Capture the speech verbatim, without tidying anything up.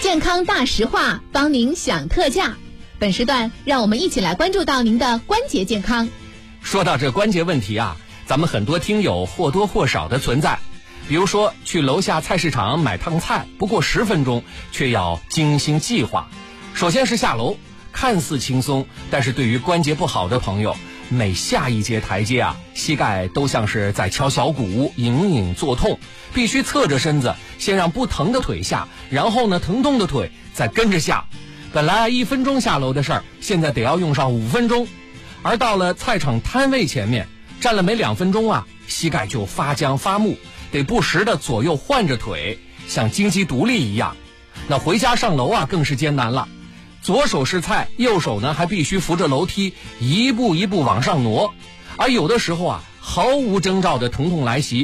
健康大实话，帮您享特价。本时段让我们一起来关注到您的关节健康。 说到这关节问题啊，咱们很多听友或多或少的存在。比如说去楼下菜市场买趟菜，不过十分钟，却要精心计划。首先是下楼，看似轻松，但是对于关节不好的朋友，每下一节台阶啊，膝盖都像是在敲小鼓，隐隐作痛，必须侧着身子，先让不疼的腿下，然后呢，疼痛的腿再跟着下。本来一分钟下楼的事儿，现在得要用上五分钟。而到了菜场摊位前面，站了没两分钟啊，膝盖就发僵发木，得不时的左右换着腿，像金鸡独立一样。那回家上楼啊，更是艰难了。左手是菜，右手呢还必须扶着楼梯，一步一步往上挪。而有的时候啊，毫无征兆的疼痛来袭，